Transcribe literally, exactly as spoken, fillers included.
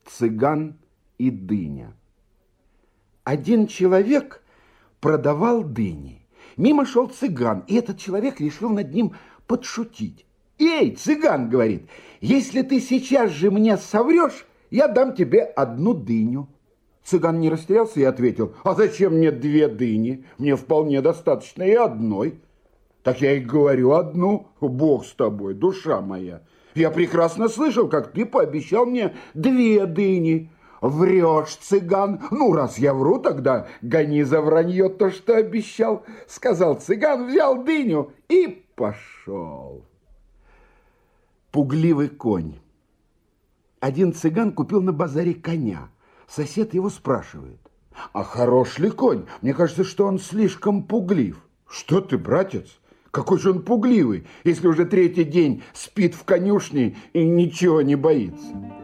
цыган и дыня. Один человек продавал дыни. Мимо шел цыган, и этот человек решил над ним подшутить. «Эй, цыган, — говорит, — если ты сейчас же мне соврешь, я дам тебе одну дыню». Цыган не растерялся и ответил: «А зачем мне две дыни? Мне вполне достаточно и одной». «Так я и говорю одну. Бог с тобой, душа моя. Я прекрасно слышал, как ты пообещал мне две дыни». «Врешь, цыган. Ну, раз я вру, тогда гони за вранье то, что обещал», — сказал цыган, взял дыню и пошел. Пугливый конь. Один цыган купил на базаре коня. Сосед его спрашивает: «А хорош ли конь? Мне кажется, что он слишком пуглив». «Что ты, братец? Какой же он пугливый, если уже третий день спит в конюшне и ничего не боится?»